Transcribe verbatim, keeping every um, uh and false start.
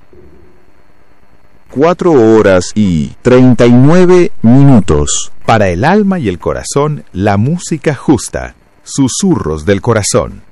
Cuatro horas y treinta y nueve minutos. Para el alma y el corazón, la música justa. Susurros del corazón.